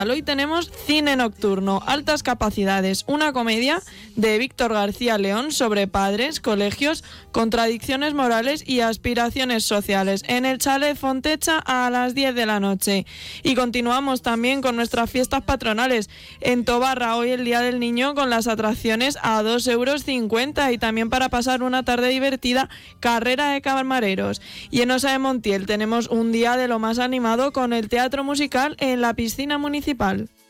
Hoy tenemos Cine Nocturno, Altas Capacidades, una comedia de Víctor García León sobre padres, colegios, contradicciones morales y aspiraciones sociales, en el Chalet Fontecha a las 10 de la noche. Y continuamos también con nuestras fiestas patronales en Tobarra, hoy el Día del Niño, con las atracciones a 2,50 € y también para pasar una tarde divertida, carrera de camareros. Y en Osa de Montiel tenemos un día de lo más animado con el teatro musical en la piscina municipal.